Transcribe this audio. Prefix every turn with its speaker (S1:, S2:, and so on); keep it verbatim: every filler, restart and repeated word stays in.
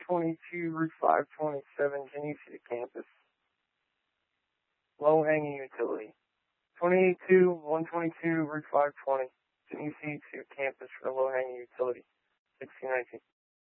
S1: twenty-two, Route five twenty-seven, Genesee to campus. Low-hanging utility. twenty-eight two, one twenty-two, Route five twenty, Genesee to campus for low-hanging utility. sixteen nineteen.